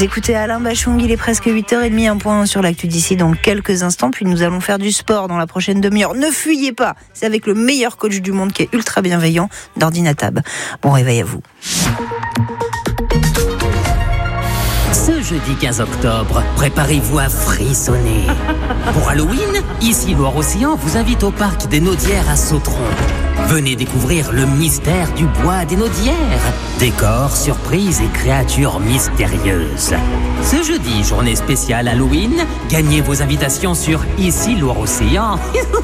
Vous écoutez Alain Bachung, il est presque 8h30, un point sur l'actu d'ici dans quelques instants, puis nous allons faire du sport dans la prochaine demi-heure. Ne fuyez pas, c'est avec le meilleur coach du monde qui est ultra bienveillant, d'Ordinatab. Bon réveil à vous. Ce jeudi 15 octobre, préparez-vous à frissonner. Pour Halloween, ici Loire-Océan vous invite au parc des Naudières à Sautron. Venez découvrir le mystère du bois des Naudières. Décors, surprises et créatures mystérieuses. Ce jeudi, journée spéciale Halloween, gagnez vos invitations sur ici Loire-Océan.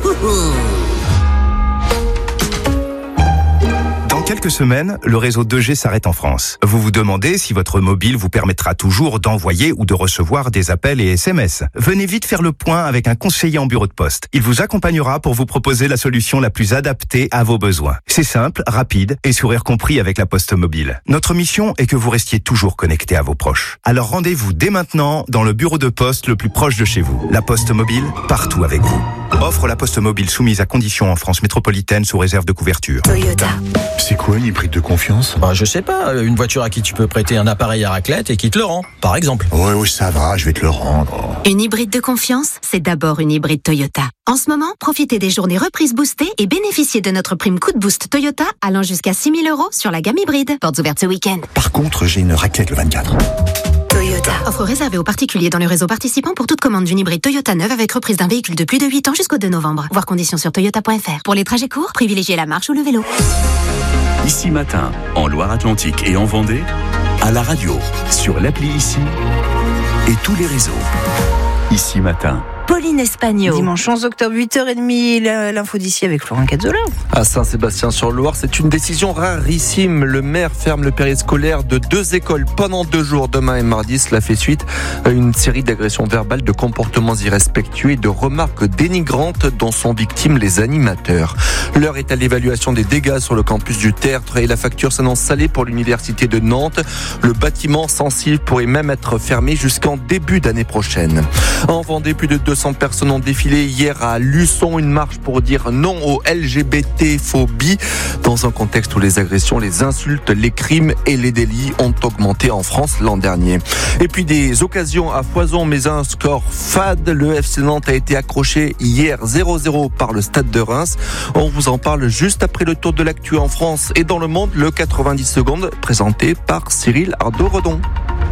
Dans quelques semaines, le réseau 2G s'arrête en France. Vous vous demandez si votre mobile vous permettra toujours d'envoyer ou de recevoir des appels et SMS. Venez vite faire le point avec un conseiller en bureau de poste. Il vous accompagnera pour vous proposer la solution la plus adaptée à vos besoins. C'est simple, rapide et sourire compris avec la Poste Mobile. Notre mission est que vous restiez toujours connecté à vos proches. Alors rendez-vous dès maintenant dans le bureau de poste le plus proche de chez vous. La Poste Mobile, partout avec vous. Offre la Poste Mobile soumise à conditions en France métropolitaine sous réserve de couverture. Toyota. C'est quoi une hybride de confiance ? Je sais pas, une voiture à qui tu peux prêter un appareil à raclette et qui te le rend, par exemple. Oui, ça va, je vais te le rendre. Une hybride de confiance, c'est d'abord une hybride Toyota. En ce moment, profitez des journées reprises boostées et bénéficiez de notre prime coup de boost Toyota allant jusqu'à 6 000 € sur la gamme hybride. Portes ouvertes ce week-end. Par contre, j'ai une raclette le 24. Toyota. Offre réservée aux particuliers dans le réseau participant pour toute commande d'une hybride Toyota neuve avec reprise d'un véhicule de plus de 8 ans jusqu'au 2 novembre. Voir conditions sur toyota.fr. Pour les trajets courts, privilégiez la marche ou le vélo. Ici Matin, en Loire-Atlantique et en Vendée, à la radio, sur l'appli Ici et tous les réseaux. Ici Matin. Pauline Espagno. Dimanche 11 octobre, 8h30, l'info d'ici avec Florent Cazzola. À Saint-Sébastien-sur-Loire, c'est une décision rarissime. Le maire ferme le périscolaire de 2 écoles pendant 2 jours, demain et mardi. Cela fait suite à une série d'agressions verbales, de comportements irrespectueux et de remarques dénigrantes dont sont victimes les animateurs. L'heure est à l'évaluation des dégâts sur le campus du Tertre et la facture s'annonce salée pour l'université de Nantes. Le bâtiment sensible pourrait même être fermé jusqu'en début d'année prochaine. En Vendée, plus de 200 personnes ont défilé hier à Luçon, une marche pour dire non aux LGBT-phobie, dans un contexte où les agressions, les insultes, les crimes et les délits ont augmenté en France l'an dernier. Et puis des occasions à foison, mais un score fade. Le FC Nantes a été accroché hier 0-0 par le Stade de Reims. On vous en parle juste après le tour de l'actu en France et dans le monde, le 90 secondes présenté par Cyril Ardo-Redon.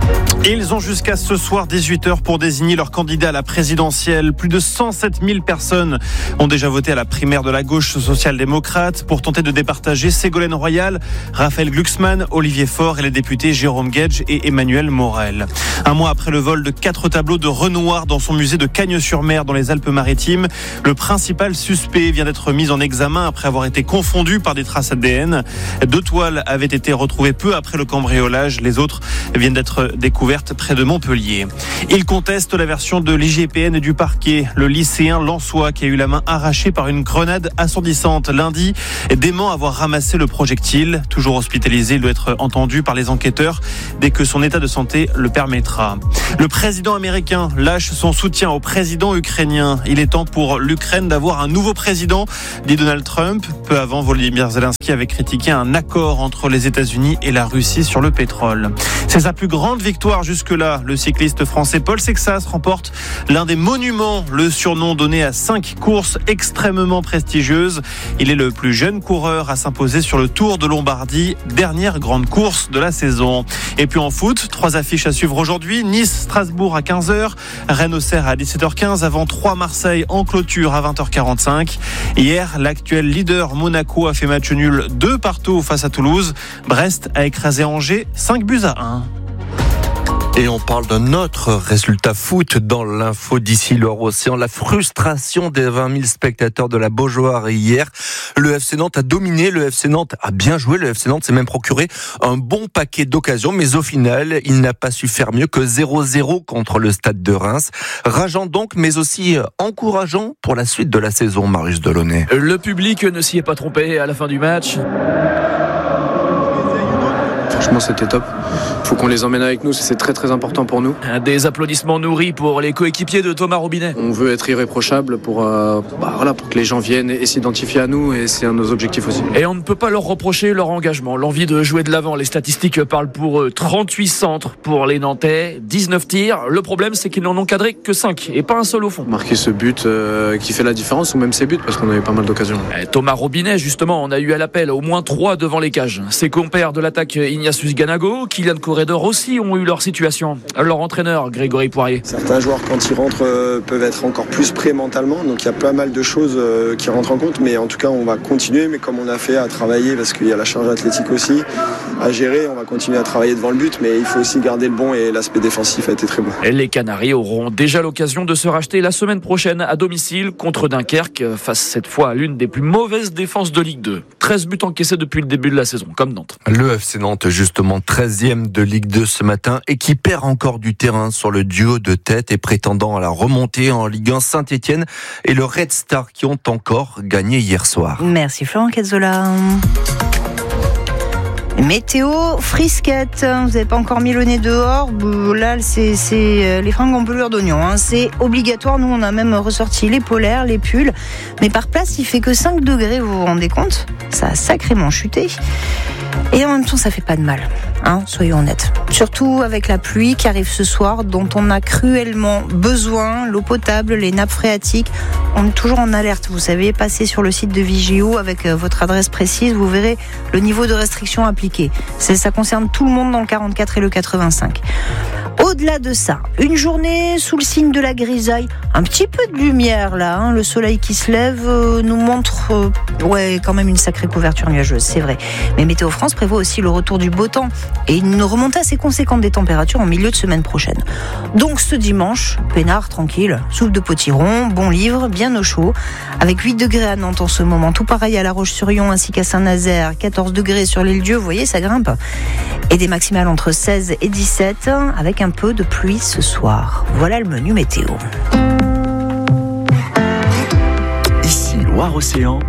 Ils ont jusqu'à ce soir 18h pour désigner leur candidat à la présidentielle. Plus de 107 000 personnes ont déjà voté à la primaire de la gauche social-démocrate pour tenter de départager Ségolène Royal, Raphaël Glucksmann, Olivier Faure et les députés Jérôme Guedj et Emmanuel Morel. Un mois après le vol de 4 tableaux de Renoir dans son musée de Cagnes-sur-Mer dans les Alpes-Maritimes, le principal suspect vient d'être mis en examen après avoir été confondu par des traces ADN. 2 toiles avaient été retrouvées peu après le cambriolage. Les autres viennent d'être découvertes près de Montpellier. Il conteste la version de l'IGPN et du parquet. Le lycéen lensois qui a eu la main arrachée par une grenade assourdissante lundi dément avoir ramassé le projectile. Toujours hospitalisé, il doit être entendu par les enquêteurs dès que son état de santé le permettra. Le président américain lâche son soutien au président ukrainien. Il est temps pour l'Ukraine d'avoir un nouveau président, dit Donald Trump. Peu avant, Volodymyr Zelensky avait critiqué un accord entre les États-Unis et la Russie sur le pétrole. C'est sa plus grande victoire jusque-là. Le cycliste français Paul Sexas remporte l'un des monuments, le surnom donné à 5 courses extrêmement prestigieuses. Il est le plus jeune coureur à s'imposer sur le Tour de Lombardie, dernière grande course de la saison. Et puis en foot, 3 affiches à suivre aujourd'hui. Nice-Strasbourg à 15h, Rennes-Auxerre à 17h15, avant 3 Marseille en clôture à 20h45. Hier, l'actuel leader Monaco a fait match nul 2-2 face à Toulouse. Brest a écrasé Angers 5-1. Et on parle d'un autre résultat foot dans l'info d'ici Loire-Océan. La frustration des 20 000 spectateurs de la Beaujoire hier. Le FC Nantes a dominé, le FC Nantes a bien joué, le FC Nantes s'est même procuré un bon paquet d'occasions, mais au final, il n'a pas su faire mieux que 0-0 contre le Stade de Reims. Rageant donc, mais aussi encourageant pour la suite de la saison, Marius Delaunay. Le public ne s'y est pas trompé à la fin du match. Franchement, c'était top. faut qu'on les emmène avec nous, c'est très très important pour nous. Des applaudissements nourris pour les coéquipiers de Thomas Robinet. On veut être irréprochable pour que les gens viennent et s'identifient à nous, et c'est un de nos objectifs aussi. Et on ne peut pas leur reprocher leur engagement, l'envie de jouer de l'avant. Les statistiques parlent pour eux. 38 centres pour les Nantais, 19 tirs. Le problème, c'est qu'ils n'en ont cadré que 5 et pas un seul au fond. Marquer ce but qui fait la différence, ou même ces buts, parce qu'on a eu pas mal d'occasions. Thomas Robinet, justement, on a eu à l'appel au moins 3 devant les cages. Ses compères de l'attaque Ignatius Ganago, Kylian Corredor aussi ont eu leur situation. Leur entraîneur, Grégory Poirier. Certains joueurs, quand ils rentrent, peuvent être encore plus prêts mentalement. Donc il y a pas mal de choses qui rentrent en compte. Mais en tout cas, on va continuer. Mais comme on a fait, à travailler, parce qu'il y a la charge athlétique aussi à gérer, on va continuer à travailler devant le but. Mais il faut aussi garder le bon, et l'aspect défensif a été très bon. Et les Canaries auront déjà l'occasion de se racheter la semaine prochaine à domicile contre Dunkerque, face cette fois à l'une des plus mauvaises défenses de Ligue 2. 13 buts encaissés depuis le début de la saison, comme Nantes. Le FC Nantes, justement 13e de Ligue 2 ce matin, et qui perd encore du terrain sur le duo de tête et prétendant à la remontée en Ligue 1. Saint-Etienne et le Red Star qui ont encore gagné hier soir. Merci Florent Cazzola. Météo frisquette, vous n'avez pas encore mis le nez dehors, là c'est les fringues en pelure d'oignon, c'est obligatoire. Nous on a même ressorti les polaires, les pulls, mais par place il fait que 5 degrés, vous vous rendez compte? Ça a sacrément chuté. Et en même temps, ça fait pas de mal, soyons honnêtes. Surtout avec la pluie qui arrive ce soir, dont on a cruellement besoin, l'eau potable, les nappes phréatiques. On est toujours en alerte, vous savez, passez sur le site de Vigio avec votre adresse précise, vous verrez le niveau de restriction appliqué. Ça concerne tout le monde dans le 44 et le 85. Au-delà de ça, une journée sous le signe de la grisaille, un petit peu de lumière là, le soleil qui se lève nous montre quand même une sacrée couverture nuageuse, c'est vrai. Mais Météo France prévoit aussi le retour du beau temps et une remontée assez conséquente des températures en milieu de semaine prochaine. Donc ce dimanche, peinard, tranquille, soupe de potiron, bon livre, bien au chaud, avec 8 degrés à Nantes en ce moment, tout pareil à La Roche-sur-Yon ainsi qu'à Saint-Nazaire, 14 degrés sur l'île Dieu, vous voyez, ça grimpe. Et des maximales entre 16 et 17, avec un peu de pluie ce soir. Voilà le menu météo. Ici Loire-Océan.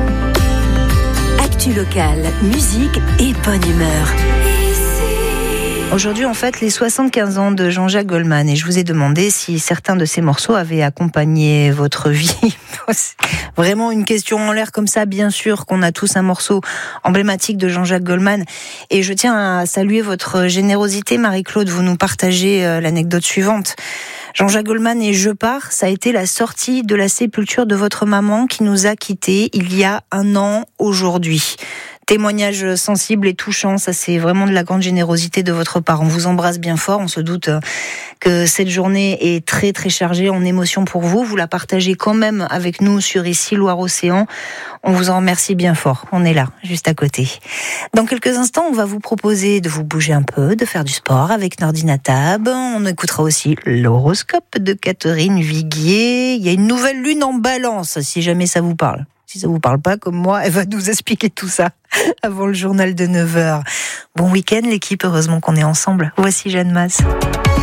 Actu locale, musique et bonne humeur. Aujourd'hui, on fête les 75 ans de Jean-Jacques Goldman et je vous ai demandé si certains de ces morceaux avaient accompagné votre vie. C'est vraiment une question en l'air comme ça, bien sûr qu'on a tous un morceau emblématique de Jean-Jacques Goldman. Et je tiens à saluer votre générosité, Marie-Claude. Vous nous partagez l'anecdote suivante. Jean-Jacques Goldman et Je pars, ça a été la sortie de la sépulture de votre maman qui nous a quittés il y a 1 an aujourd'hui. Témoignage sensible et touchant, ça c'est vraiment de la grande générosité de votre part. On vous embrasse bien fort, on se doute que cette journée est très très chargée en émotions pour vous. Vous la partagez quand même avec nous sur Ici Loire-Océan. On vous en remercie bien fort, on est là, juste à côté. Dans quelques instants, on va vous proposer de vous bouger un peu, de faire du sport avec Nordina Tab. On écoutera aussi l'horoscope de Catherine Viguier. Il y a une nouvelle lune en balance, si jamais ça vous parle. Si ça vous parle pas, comme moi, elle va nous expliquer tout ça avant le journal de 9h. Bon week-end l'équipe, heureusement qu'on est ensemble. Voici Jeanne Masse.